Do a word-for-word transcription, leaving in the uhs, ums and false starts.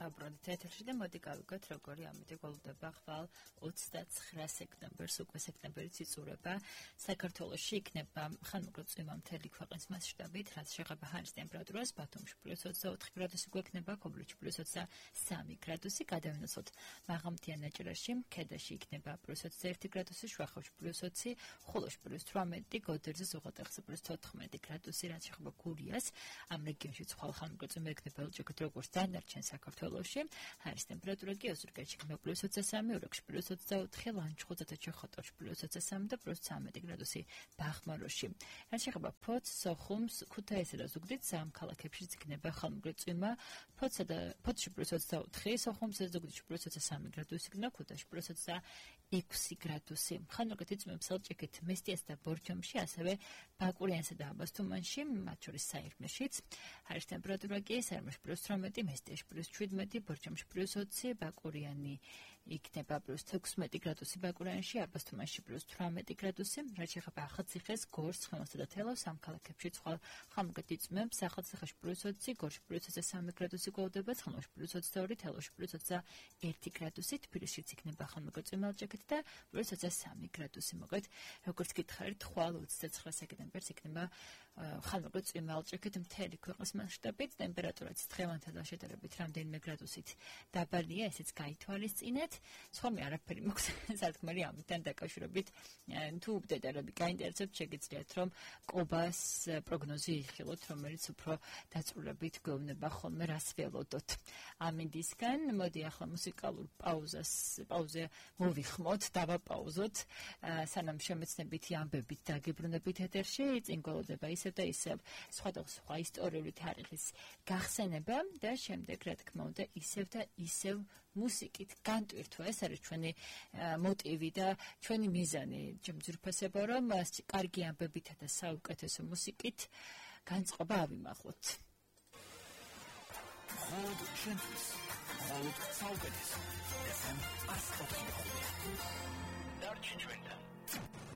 ვსაუბრობთ ეთერში და მოდი გავიგოთ როგორი ამით გოლდება ხვალ ოცდაცხრა სექტემბერს უკვე სექტემბერიც იწურება საქართველოში იქნება ხანმოკლე წვიმა მთელი ქვეყნის მასშტაბით რაც შეეხება ჰაერის ტემპერატურას ბათუმში პლუს ოცდაოთხი გრადუსი გვექნება ქობულეთში პლუს ოცდასამი გრადუსი გადავინაცვლოთ მაღალმთიან ნაჭრაში ქედაში იქნება პლუს ოცდაერთი გრადუსი შვახოვში პლუს ოცი ხულოში პლუს თვრამეტი გოდერძის უღელტეხილზე პლუს თოთხმეტი გრადუსი რაც შეეხება გურიას ამ რეგიონში ცხოველ ხანმოკლე წვიმა იქნება ელჭიქით როგორც დანარჩენ საქართველოში ჰაერის ტემპერატურა კი ოზურგეთში იქნება პლუს ოცდასამი ურეკში პლუს ოცდაოთხი ლანჩხუთსა და ჩოხატოვში პლუს ოცდასამი და პლუს ცამეტი გრადუსი ბაღმაროში რაც შეეხება ფოთს სოხუმს ქუთაისსა და ზუგდიდს ამ ქალაქებში იქნება ხანმოკლე წვიმა ფოთსა და ფოთში პლუს ოცდაოთხი სოხუმსა და ზუგდიდში პლუს ოცდასამი გრადუსი იქნება ქუთაისში პლუს ოცდაექვსი გრადუსი ხანმოკლე წვიმებს ელჭიქით მესტიასა და ბორჯომში ასევე ბაკურიანსა და აბასთუმანში მათ შორის საირმეშიც ჰაერის ტემპერატურა კი საირმეში პლუს თვრამეტი მესტიაში პლუს შვიდმეტი ბორჯომში პლუს ოცი ბაკურიანი იქნება პლუს თექვსმეტი გრადუსი ბაკურიანში აბასთუმანში პლუს თვრამეტი გრადუსი რაც შეეხება ახალციხეს გორს ცხენოსა და თელავს ამ ქალაქებში ცხოველ ხანმოკლე წვიმებს ახალციხეში პლუს ოცი გორში პლუს ოცდასამი გრადუსი გვალდება ცხენოში პლუს ოცდაორი თელავში პლუს ოცდაერთი გრადუსი თბილისშიც იქნება ხანმოკლე წვიმა ელჭიქით და პლუს ოცდასამი გრადუსი მოკლედ როგორც გითხარით ხვალ ოცდაცხრა სექტემბერს იქნება ხანმოკლე წვიმა ელჭიქით მთელი ქვეყნის მასშტაბით ტემპერატურაც დღევანდელ შედარებით რამდენიმე გრადუსით დაბალია ესეც გაითვალისწინეთ სხვა არაფერი მოქვს სათქმელი ამთან დაკავშირებით თუ დეტალები გაინტერესებთ შეგიძლიათ რომ კობას პროგნოზი იხილოთ რომელიც უფრო დაწვრილებით გვევნება ხოლმე რას ველოდოთ ამინდისგან მოდი ახლა მუსიკალურ პაუზას პაუზე მოვიხმოთ დავაპაუზოთ სანამ შემეცნებითი ამბებით დაგებრუნებით ეთერში წინ გველოდება ისევ და ისევ სხვადასხვა ისტორიული თარიღის გახსენება და შემდეგ რა თქმა უნდა ისევ და ისევ მუსიკით განტვირთვა ეს არის ჩვენი მოტივი და ჩვენი მიზანი ჯემძირფასება რომ კარგი ამბებითა და საუკეთესო მუსიკით განწყობა ავიმაღლოთ ხოდ ჩვენთვის ხოდ საუკეთესო ეს ამ ასოთი დარჩი ჩვენთან